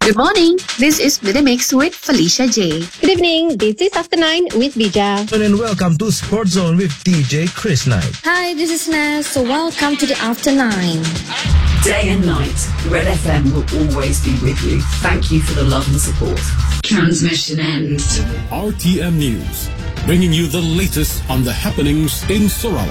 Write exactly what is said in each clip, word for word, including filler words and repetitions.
Good morning. This is The Mix with Felicia J. Good evening. This is After Nine with Bija. And welcome to Sport Zone with D J Chris Knight. Hi, this is Naz. So welcome to the After Nine. Day and night, Red F M will always be with you. Thank you for the love and support. Transmission ends. R T M News, bringing you the latest on the happenings in Sarawak.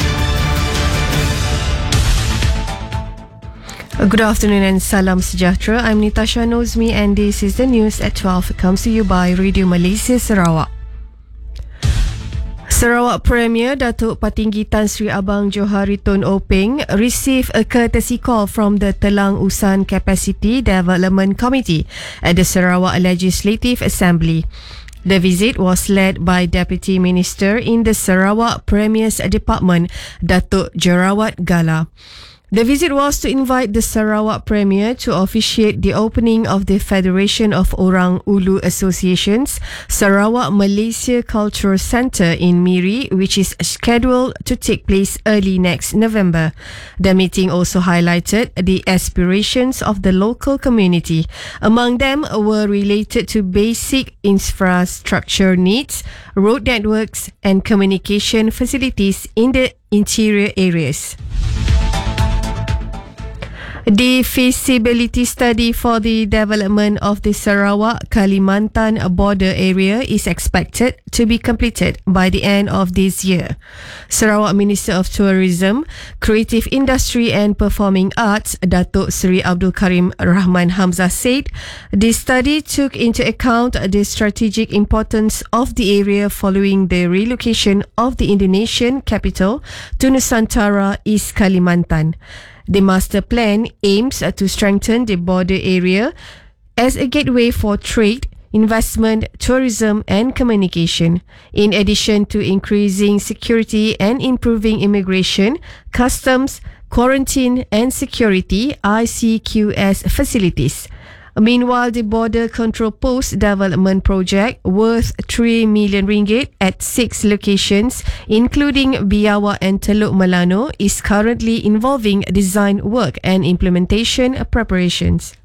Good afternoon and salam sejahtera. I'm Natasha Nozmi and this is the news at twelve. It comes to you by Radio Malaysia Sarawak. Sarawak Premier Datuk Patinggi Tan Sri Abang Johari Tun Openg received a courtesy call from the Telang Usan Capacity Development Committee at the Sarawak Legislative Assembly. The visit was led by Deputy Minister in the Sarawak Premier's Department, Datuk Jerawat Gala. The visit was to invite the Sarawak Premier to officiate the opening of the Federation of Orang Ulu Associations Sarawak Malaysia Cultural Centre in Miri, which is scheduled to take place early next November. The meeting also highlighted the aspirations of the local community. Among them were related to basic infrastructure needs, road networks and communication facilities in the interior areas. The feasibility study for the development of the Sarawak Kalimantan border area is expected to be completed by the end of this year. Sarawak Minister of Tourism, Creative Industry and Performing Arts, Datuk Seri Abdul Karim Rahman Hamzah said the study took into account the strategic importance of the area following the relocation of the Indonesian capital to Nusantara, East Kalimantan. The master plan aims to strengthen the border area as a gateway for trade, investment, tourism and communication. In addition to increasing security and improving immigration, customs, quarantine and security I C Q S facilities. Meanwhile, the Border Control Post Development Project, worth three million ringgit at six locations, including Biawak and Teluk Melano, is currently involving design work and implementation preparations.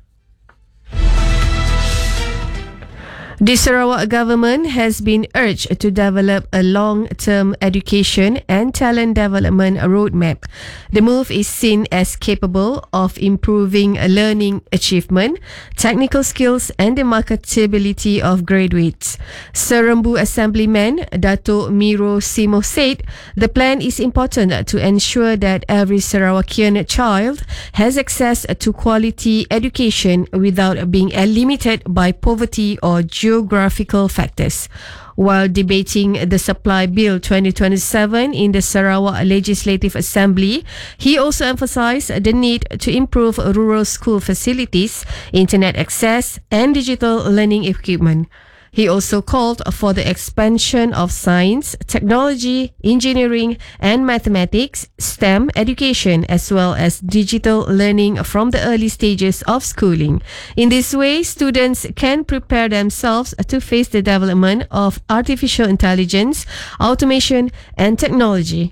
The Sarawak government has been urged to develop a long-term education and talent development roadmap. The move is seen as capable of improving learning achievement, technical skills and the marketability of graduates. Serembu Assemblyman Dato' Miro Simo said the plan is important to ensure that every Sarawakian child has access to quality education without being limited by poverty or geographical factors. While debating the Supply Bill twenty twenty-seven in the Sarawak Legislative Assembly, he also emphasised the need to improve rural school facilities, internet access and digital learning equipment. He also called for the expansion of science, technology, engineering and mathematics, STEM education as well as digital learning from the early stages of schooling. In this way, students can prepare themselves to face the development of artificial intelligence, automation and technology.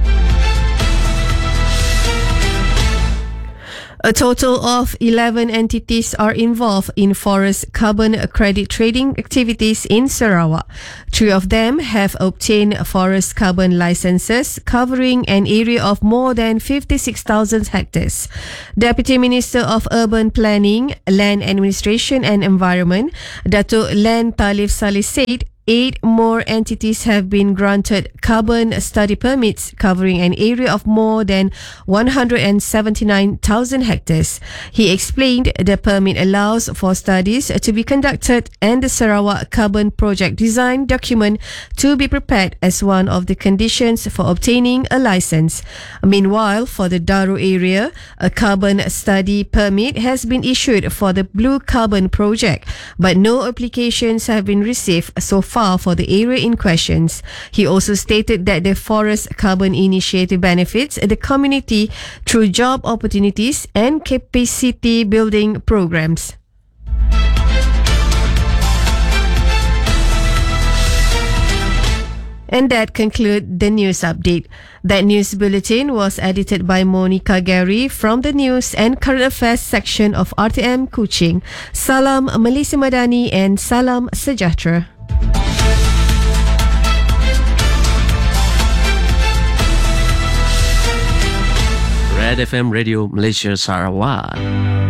A total of eleven entities are involved in forest carbon credit trading activities in Sarawak. Three of them have obtained forest carbon licenses covering an area of more than fifty-six thousand hectares. Deputy Minister of Urban Planning, Land Administration and Environment, Datuk Lan Talif Saleh said eight more entities have been granted carbon study permits covering an area of more than one hundred seventy-nine thousand hectares. He explained the permit allows for studies to be conducted and the Sarawak Carbon Project Design document to be prepared as one of the conditions for obtaining a license. Meanwhile, for the Daru area, a carbon study permit has been issued for the Blue Carbon Project, but no applications have been received so far for the area in questions. He also stated that the Forest Carbon Initiative benefits the community through job opportunities and capacity building programs. And that concludes the news update. That news bulletin was edited by Monica Gary from the News and Current Affairs section of R T M Kuching. Salam Malaysia Madani and Salam Sejahtera. Red F M Radio Malaysia Sarawak.